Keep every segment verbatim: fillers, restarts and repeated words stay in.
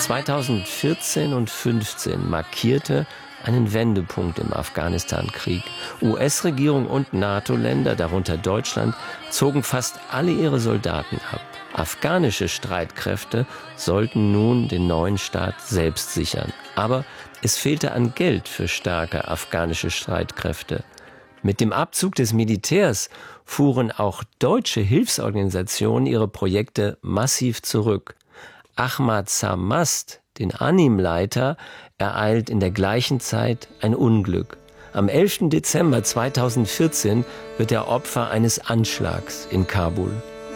zweitausendvierzehn und fünfzehn markierte einen Wendepunkt im Afghanistan-Krieg. U S-Regierung und NATO-Länder, darunter Deutschland, zogen fast alle ihre Soldaten ab. Afghanische Streitkräfte sollten nun den neuen Staat selbst sichern. Aber es fehlte an Geld für starke afghanische Streitkräfte. Mit dem Abzug des Militärs fuhren auch deutsche Hilfsorganisationen ihre Projekte massiv zurück. Ahmad Samast, den Anim-Leiter, ereilt in der gleichen Zeit ein Unglück. Am elften Dezember zweitausendvierzehn wird er Opfer eines Anschlags in Kabul.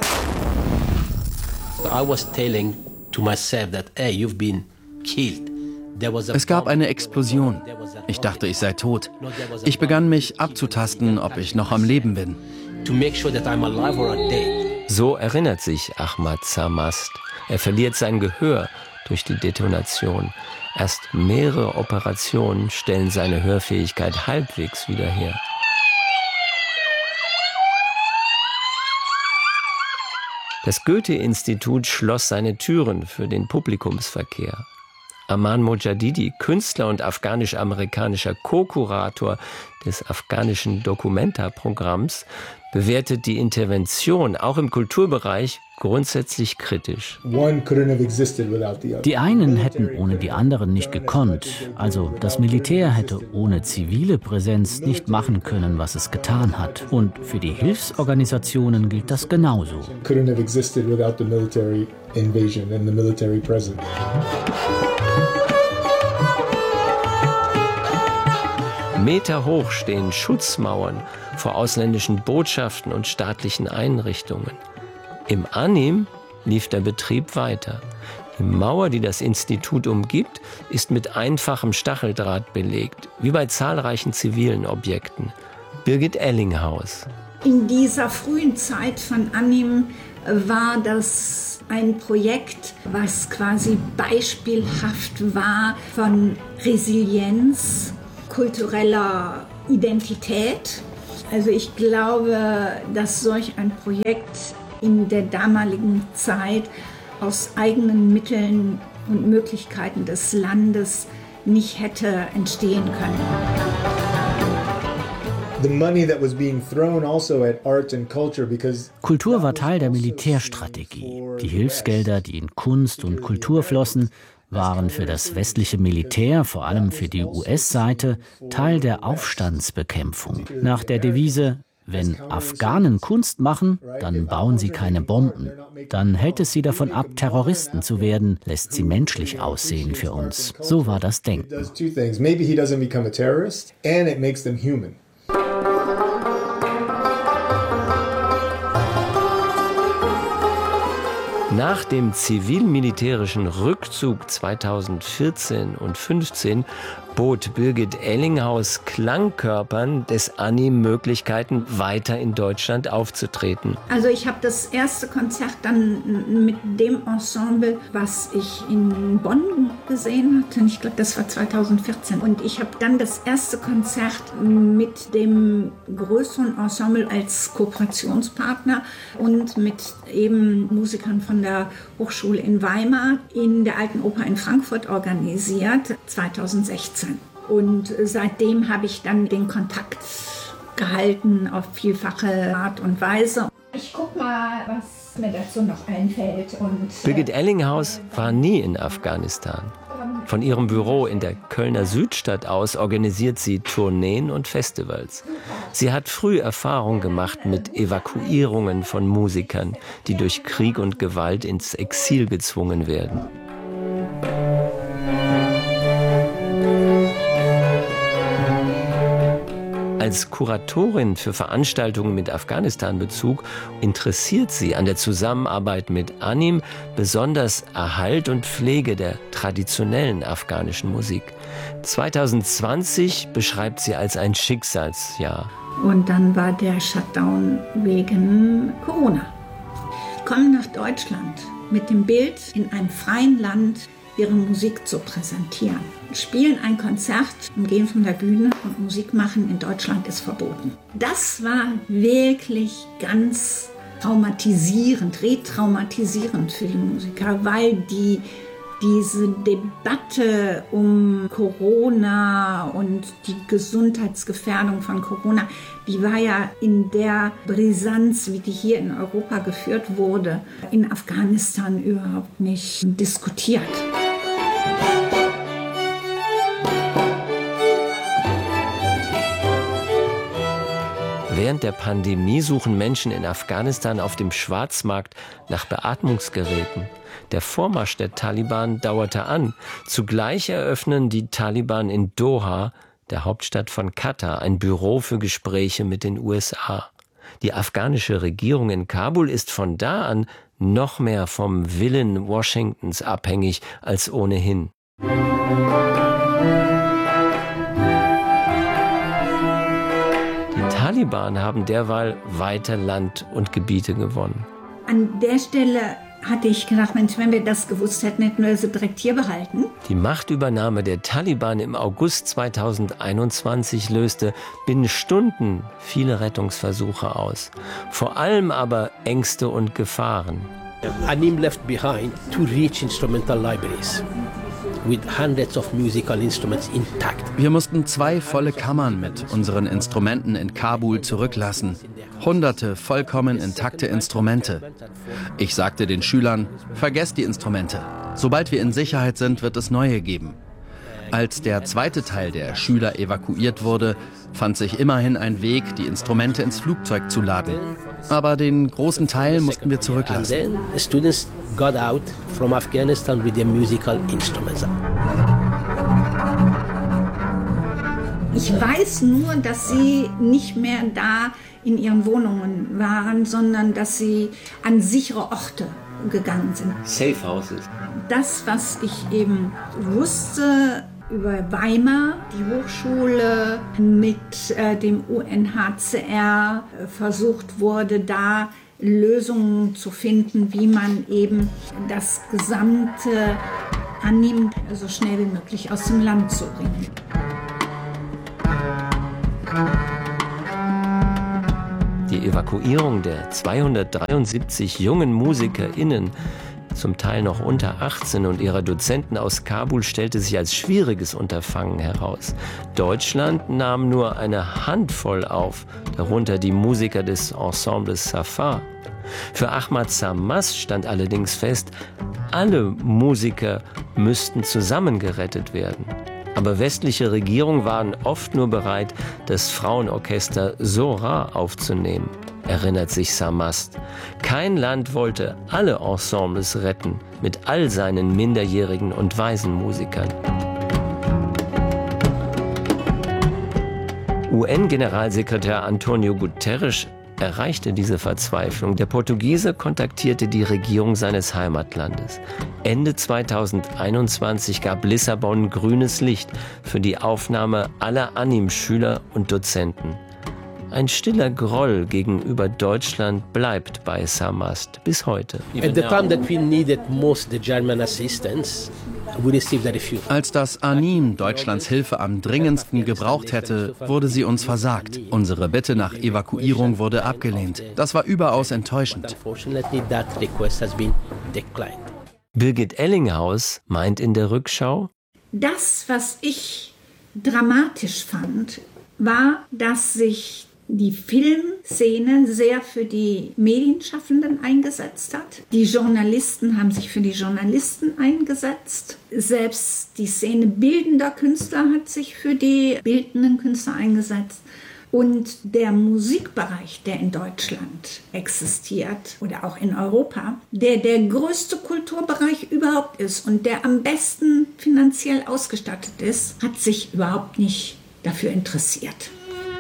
Es gab eine Explosion. Ich dachte, ich sei tot. Ich begann mich abzutasten, ob ich noch am Leben bin. So erinnert sich Ahmad Samast. Er verliert sein Gehör durch die Detonation. Erst mehrere Operationen stellen seine Hörfähigkeit halbwegs wieder her. Das Goethe-Institut schloss seine Türen für den Publikumsverkehr. Aman Mojadidi, Künstler und afghanisch-amerikanischer Co-Kurator des afghanischen Documenta-Programms, bewertet die Intervention auch im Kulturbereich grundsätzlich kritisch. Die einen hätten ohne die anderen nicht gekonnt. Also das Militär hätte ohne zivile Präsenz nicht machen können, was es getan hat. Und für die Hilfsorganisationen gilt das genauso. Meter hoch stehen Schutzmauern vor ausländischen Botschaften und staatlichen Einrichtungen. Im Anim lief der Betrieb weiter. Die Mauer, die das Institut umgibt, ist mit einfachem Stacheldraht belegt, wie bei zahlreichen zivilen Objekten. Birgit Ellinghaus. In dieser frühen Zeit von Anim war das ein Projekt, was quasi beispielhaft war von Resilienz, kultureller Identität. Also ich glaube, dass solch ein Projekt in der damaligen Zeit aus eigenen Mitteln und Möglichkeiten des Landes nicht hätte entstehen können. Kultur war Teil der Militärstrategie. Die Hilfsgelder, die in Kunst und Kultur flossen, waren für das westliche Militär, vor allem für die U S-Seite, Teil der Aufstandsbekämpfung. Nach der Devise: Wenn Afghanen Kunst machen, dann bauen sie keine Bomben. Dann hält es sie davon ab, Terroristen zu werden, lässt sie menschlich aussehen für uns. So war das Denken. Nach dem zivil-militärischen Rückzug zweitausendvierzehn und fünfzehn bot Birgit Ellinghaus Klangkörpern des Anim Möglichkeiten, weiter in Deutschland aufzutreten. Also ich habe das erste Konzert dann mit dem Ensemble, was ich in Bonn gesehen hatte. Ich glaube, das war zweitausendvierzehn. Und ich habe dann das erste Konzert mit dem größeren Ensemble als Kooperationspartner und mit eben Musikern von der Hochschule in Weimar in der Alten Oper in Frankfurt organisiert, zweitausendsechzehn. Und seitdem habe ich dann den Kontakt gehalten auf vielfache Art und Weise. Ich guck mal, was mir dazu noch einfällt. Und Birgit Ellinghaus war nie in Afghanistan. Von ihrem Büro in der Kölner Südstadt aus organisiert sie Tourneen und Festivals. Sie hat früh Erfahrung gemacht mit Evakuierungen von Musikern, die durch Krieg und Gewalt ins Exil gezwungen werden. Als Kuratorin für Veranstaltungen mit Afghanistan-Bezug interessiert sie an der Zusammenarbeit mit Anim besonders Erhalt und Pflege der traditionellen afghanischen Musik. zweitausendzwanzig beschreibt sie als ein Schicksalsjahr. Und dann war der Shutdown wegen Corona. Kommen nach Deutschland mit dem Bild, in einem freien Land ihre Musik zu präsentieren. Spielen ein Konzert und gehen von der Bühne und Musik machen in Deutschland ist verboten. Das war wirklich ganz traumatisierend, retraumatisierend für die Musiker, weil die diese Debatte um Corona und die Gesundheitsgefährdung von Corona, die war ja in der Brisanz, wie die hier in Europa geführt wurde, in Afghanistan überhaupt nicht diskutiert. Während der Pandemie suchen Menschen in Afghanistan auf dem Schwarzmarkt nach Beatmungsgeräten. Der Vormarsch der Taliban dauerte an. Zugleich eröffnen die Taliban in Doha, der Hauptstadt von Katar, ein Büro für Gespräche mit den U S A. Die afghanische Regierung in Kabul ist von da an noch mehr vom Willen Washingtons abhängig als ohnehin. Die Taliban haben derweil weiter Land und Gebiete gewonnen. An der Stelle hatte ich gedacht, Mensch, wenn wir das gewusst hätten, hätten wir sie direkt hier behalten. Die Machtübernahme der Taliban im August zweitausendeinundzwanzig löste binnen Stunden viele Rettungsversuche aus. Vor allem aber Ängste und Gefahren. Anim left behind two rich instrumental libraries with hundreds of musical instruments intact. Wir mussten zwei volle Kammern mit unseren Instrumenten in Kabul zurücklassen. Hunderte vollkommen intakte Instrumente. Ich sagte den Schülern, vergesst die Instrumente. Sobald wir in Sicherheit sind, wird es neue geben. Als der zweite Teil der Schüler evakuiert wurde, fand sich immerhin ein Weg, die Instrumente ins Flugzeug zu laden. Aber den großen Teil mussten wir zurücklassen. Students got out from Afghanistan with their musical instruments. Ich weiß nur, dass sie nicht mehr da in ihren Wohnungen waren, sondern dass sie an sichere Orte gegangen sind. Safe Houses. Das, was ich eben wusste über Weimar, die Hochschule mit äh, dem U N H C R äh, versucht wurde, da Lösungen zu finden, wie man eben das gesamte Anim so schnell wie möglich aus dem Land zu bringen. Die Evakuierung der zweihundertdreiundsiebzig jungen MusikerInnen, zum Teil noch unter achtzehn, und ihrer Dozenten aus Kabul stellte sich als schwieriges Unterfangen heraus. Deutschland nahm nur eine Handvoll auf, darunter die Musiker des Ensembles Safar. Für Ahmad Samas stand allerdings fest, alle Musiker müssten zusammengerettet werden. Aber westliche Regierungen waren oft nur bereit, das Frauenorchester Zohra aufzunehmen, erinnert sich Samas. Kein Land wollte alle Ensembles retten, mit all seinen minderjährigen und Waisenmusikern. U N-Generalsekretär Antonio Guterres erreichte diese Verzweiflung. Der Portugiese kontaktierte die Regierung seines Heimatlandes. Ende zweitausendeinundzwanzig gab Lissabon grünes Licht für die Aufnahme aller Anim-Schüler und Dozenten. Ein stiller Groll gegenüber Deutschland bleibt bei Samas bis heute. At the time that we needed most the German assistance, we received a refusal. Als das Anim Deutschlands Hilfe am dringendsten gebraucht hätte, wurde sie uns versagt. Unsere Bitte nach Evakuierung wurde abgelehnt. Das war überaus enttäuschend. Unfortunately, that request has been declined. Birgit Ellinghaus meint in der Rückschau: Das, was ich dramatisch fand, war, dass sich die Filmszene sehr für die Medienschaffenden eingesetzt hat. Die Journalisten haben sich für die Journalisten eingesetzt. Selbst die Szene bildender Künstler hat sich für die bildenden Künstler eingesetzt. Und der Musikbereich, der in Deutschland existiert oder auch in Europa, der der größte Kulturbereich überhaupt ist und der am besten finanziell ausgestattet ist, hat sich überhaupt nicht dafür interessiert.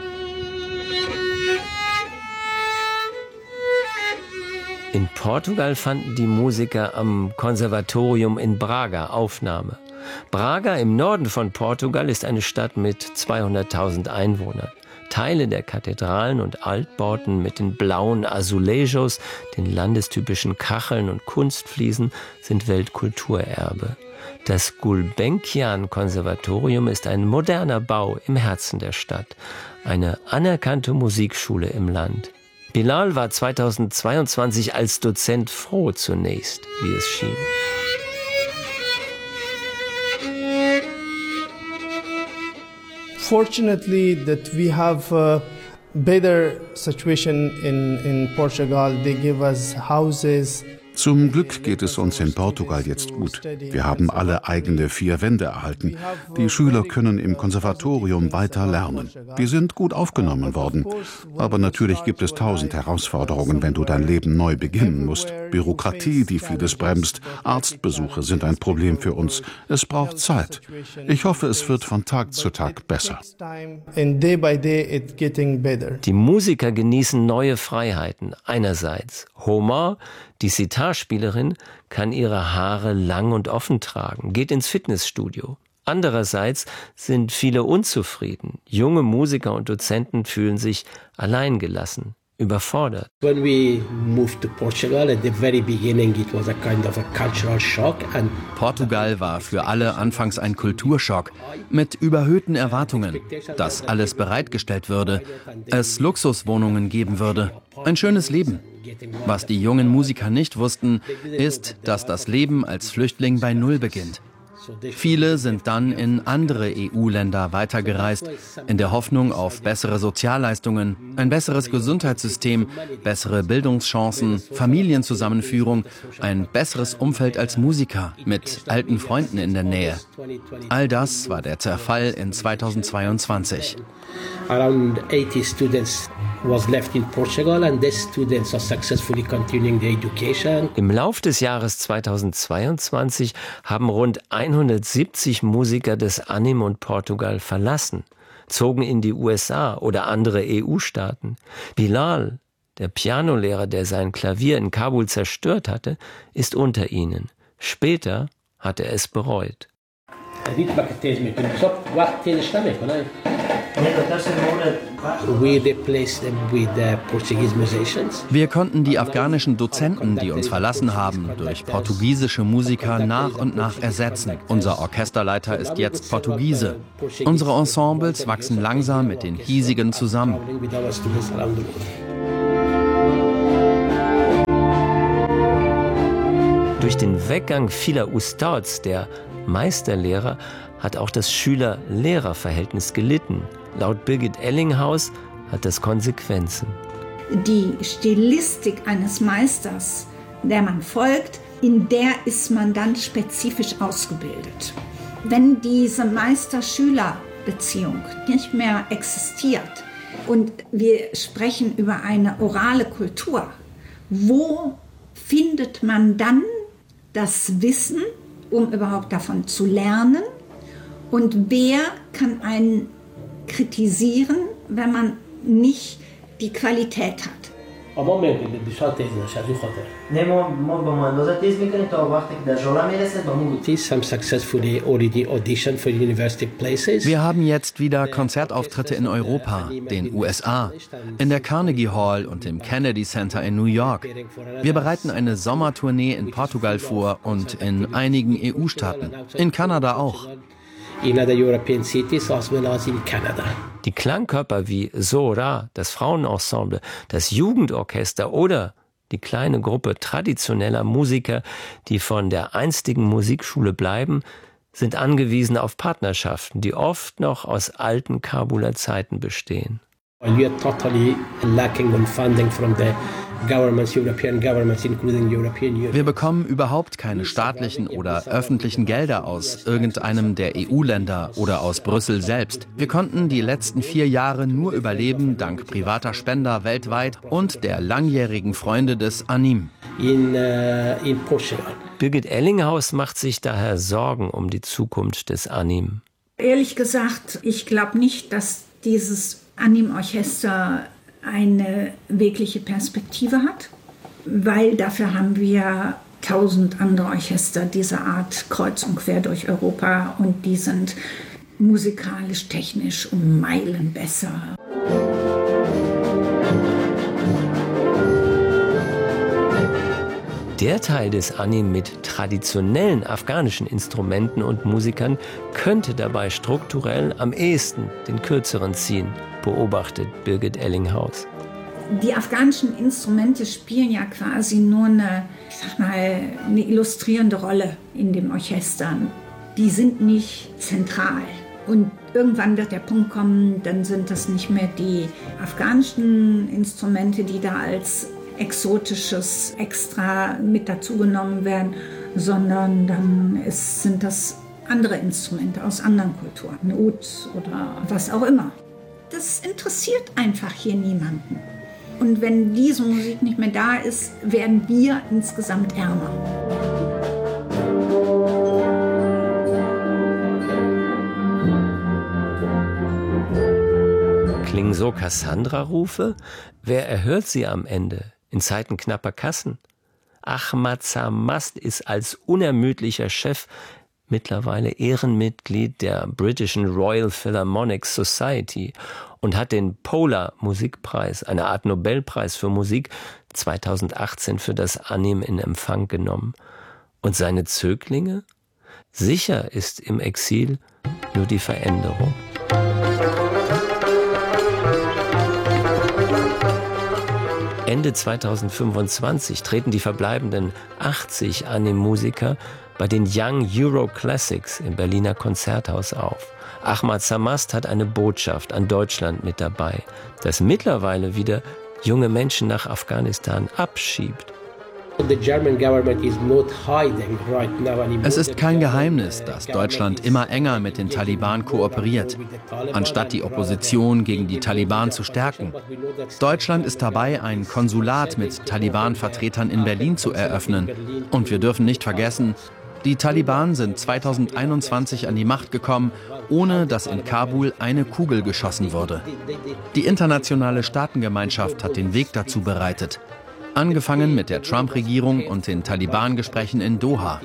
In Portugal fanden die Musiker am Konservatorium in Braga Aufnahme. Braga im Norden von Portugal ist eine Stadt mit zweihunderttausend Einwohnern. Teile der Kathedralen und Altbauten mit den blauen Azulejos, den landestypischen Kacheln und Kunstfliesen sind Weltkulturerbe. Das Gulbenkian-Konservatorium ist ein moderner Bau im Herzen der Stadt, eine anerkannte Musikschule im Land. Bilal war zweitausendzweiundzwanzig als Dozent froh zunächst, wie es schien. fortunately that we have a better situation in, in Portugal. They give us houses. Zum Glück geht es uns in Portugal jetzt gut. Wir haben alle eigene vier Wände erhalten. Die Schüler können im Konservatorium weiter lernen. Wir sind gut aufgenommen worden. Aber natürlich gibt es tausend Herausforderungen, wenn du dein Leben neu beginnen musst. Bürokratie, die vieles bremst. Arztbesuche sind ein Problem für uns. Es braucht Zeit. Ich hoffe, es wird von Tag zu Tag besser. Die Musiker genießen neue Freiheiten. Einerseits Homer, die Sitar-Spielerin, kann ihre Haare lang und offen tragen, geht ins Fitnessstudio. Andererseits sind viele unzufrieden. Junge Musiker und Dozenten fühlen sich alleingelassen, überfordert. When we moved to Portugal at the very beginning, it was a kind of a cultural shock. And Portugal war für alle anfangs ein Kulturschock mit überhöhten Erwartungen, dass alles bereitgestellt würde, es Luxuswohnungen geben würde, ein schönes Leben. Was die jungen Musiker nicht wussten, ist, dass das Leben als Flüchtling bei Null beginnt. Viele sind dann in andere E U-Länder weitergereist, in der Hoffnung auf bessere Sozialleistungen, ein besseres Gesundheitssystem, bessere Bildungschancen, Familienzusammenführung, ein besseres Umfeld als Musiker mit alten Freunden in der Nähe. All das war der Zerfall in zweitausendzweiundzwanzig. Around eighty students was left in Portugal and the students are successfully continuing their education. Im Lauf des Jahres zweitausendzweiundzwanzig haben rund hundertsiebzig Musiker das Anim und Portugal verlassen, zogen in die U S A oder andere E U-Staaten. Bilal, der Pianolehrer, der sein Klavier in Kabul zerstört hatte, ist unter ihnen. Später hat er es bereut. Wir konnten die afghanischen Dozenten, die uns verlassen haben, durch portugiesische Musiker nach und nach ersetzen. Unser Orchesterleiter ist jetzt Portugiese. Unsere Ensembles wachsen langsam mit den hiesigen zusammen. Durch den Weggang vieler Ustads, der Meisterlehrer, hat auch das Schüler-Lehrer-Verhältnis gelitten. Laut Birgit Ellinghaus hat das Konsequenzen. Die Stilistik eines Meisters, der man folgt, in der ist man dann spezifisch ausgebildet. Wenn diese Meister-Schüler-Beziehung nicht mehr existiert und wir sprechen über eine orale Kultur, wo findet man dann das Wissen, um überhaupt davon zu lernen? Und wer kann einen kritisieren, wenn man nicht die Qualität hat? Wir haben jetzt wieder Konzertauftritte in Europa, den U S A, in der Carnegie Hall und im Kennedy Center in New York. Wir bereiten eine Sommertournee in Portugal vor und in einigen E U-Staaten, in Kanada auch. In other European cities as well as in Canada. Die Klangkörper wie Zora, das Frauenensemble, das Jugendorchester oder die kleine Gruppe traditioneller Musiker, die von der einstigen Musikschule bleiben, sind angewiesen auf Partnerschaften, die oft noch aus alten Kabuler Zeiten bestehen. We are totally lacking on funding from the governments, European governments, including European Union. Wir bekommen überhaupt keine staatlichen oder öffentlichen Gelder aus irgendeinem der E U-Länder oder aus Brüssel selbst. Wir konnten die letzten vier Jahre nur überleben dank privater Spender weltweit und der langjährigen Freunde des Anim. In, uh, in Portugal. Birgit Ellinghaus macht sich daher Sorgen um die Zukunft des Anim. Ehrlich gesagt, ich glaube nicht, dass dieses Anim-Orchester eine wirkliche Perspektive hat, weil dafür haben wir tausend andere Orchester dieser Art kreuz und quer durch Europa und die sind musikalisch, technisch um Meilen besser. Der Teil des Anim mit traditionellen afghanischen Instrumenten und Musikern könnte dabei strukturell am ehesten den Kürzeren ziehen, beobachtet Birgit Ellinghaus. Die afghanischen Instrumente spielen ja quasi nur eine, ich sag mal, eine illustrierende Rolle in den Orchestern. Die sind nicht zentral. Und irgendwann wird der Punkt kommen, dann sind das nicht mehr die afghanischen Instrumente, die da als exotisches Extra mit dazugenommen werden, sondern dann ist, sind das andere Instrumente aus anderen Kulturen, ein Oud oder was auch immer. Das interessiert einfach hier niemanden. Und wenn diese Musik nicht mehr da ist, werden wir insgesamt ärmer. Klingen so Cassandra-Rufe? Wer erhört sie am Ende in Zeiten knapper Kassen? Ahmad Samast ist als unermüdlicher Chef mittlerweile Ehrenmitglied der britischen Royal Philharmonic Society und hat den Polar Musikpreis, eine Art Nobelpreis für Musik, zweitausendachtzehn für das Anime in Empfang genommen. Und seine Zöglinge? Sicher ist im Exil nur die Veränderung. Ende zweitausendfünfundzwanzig treten die verbleibenden achtzig Anime-Musiker bei den Young Euro Classics im Berliner Konzerthaus auf. Ahmad Samast hat eine Botschaft an Deutschland mit dabei, das mittlerweile wieder junge Menschen nach Afghanistan abschiebt. Es ist kein Geheimnis, dass Deutschland immer enger mit den Taliban kooperiert, anstatt die Opposition gegen die Taliban zu stärken. Deutschland ist dabei, ein Konsulat mit Taliban-Vertretern in Berlin zu eröffnen. Und wir dürfen nicht vergessen, die Taliban sind zweitausendeinundzwanzig an die Macht gekommen, ohne dass in Kabul eine Kugel geschossen wurde. Die internationale Staatengemeinschaft hat den Weg dazu bereitet. Angefangen mit der Trump-Regierung und den Taliban-Gesprächen in Doha.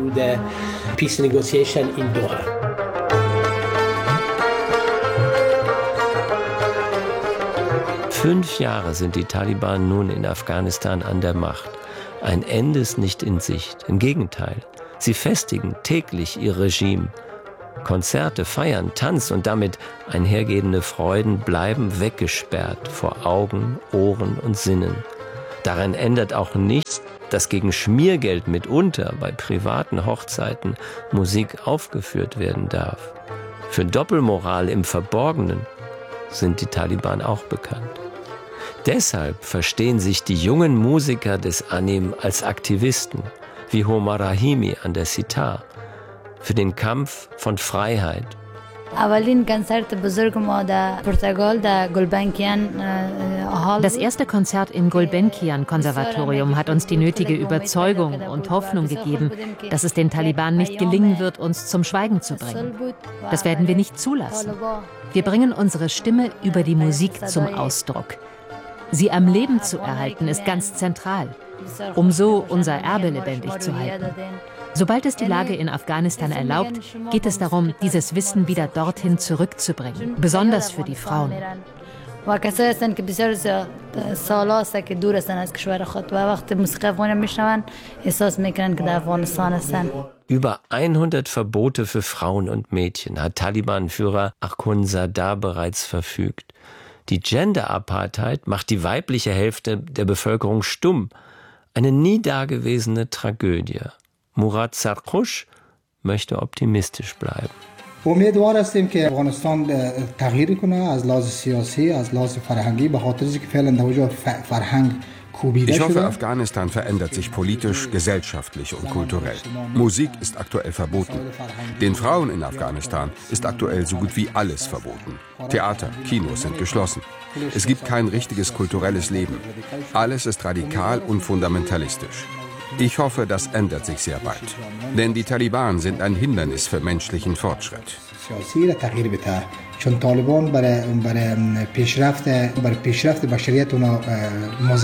Fünf Jahre sind die Taliban nun in Afghanistan an der Macht. Ein Ende ist nicht in Sicht. Im Gegenteil, sie festigen täglich ihr Regime. Konzerte, Feiern, Tanz und damit einhergehende Freuden bleiben weggesperrt vor Augen, Ohren und Sinnen. Daran ändert auch nichts, dass gegen Schmiergeld mitunter bei privaten Hochzeiten Musik aufgeführt werden darf. Für Doppelmoral im Verborgenen sind die Taliban auch bekannt. Deshalb verstehen sich die jungen Musiker des Anime als Aktivisten, wie Homa Rahimi an der Sitar, für den Kampf von Freiheit. Das erste Konzert im Gulbenkian-Konservatorium hat uns die nötige Überzeugung und Hoffnung gegeben, dass es den Taliban nicht gelingen wird, uns zum Schweigen zu bringen. Das werden wir nicht zulassen. Wir bringen unsere Stimme über die Musik zum Ausdruck. Sie am Leben zu erhalten, ist ganz zentral, um so unser Erbe lebendig zu halten. Sobald es die Lage in Afghanistan erlaubt, geht es darum, dieses Wissen wieder dorthin zurückzubringen, besonders für die Frauen. Über hundert Verbote für Frauen und Mädchen hat Taliban-Führer Akhundzada bereits verfügt. Die Gender-Apartheid macht die weibliche Hälfte der Bevölkerung stumm. Eine nie dagewesene Tragödie. Murad Sarkush möchte optimistisch bleiben. Ich hoffe, Afghanistan verändert sich politisch, gesellschaftlich und kulturell. Musik ist aktuell verboten. Den Frauen in Afghanistan ist aktuell so gut wie alles verboten. Theater, Kinos sind geschlossen. Es gibt kein richtiges kulturelles Leben. Alles ist radikal und fundamentalistisch. Ich hoffe, das ändert sich sehr bald. Denn die Taliban sind ein Hindernis für menschlichen Fortschritt. چون طالبان برای برای پیشرفت برای پیشرفت بشریت اونا